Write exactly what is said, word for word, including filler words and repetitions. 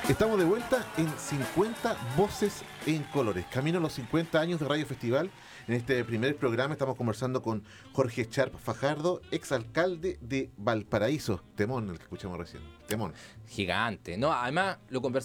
Estamos de vuelta en cincuenta Voces en Colores. Camino a los cincuenta años de Radio Festival. En este primer programa estamos conversando con Jorge Sharp Fajardo, exalcalde de Valparaíso. Temón, el que escuchamos recién. Temón. Gigante. No, además lo conversamos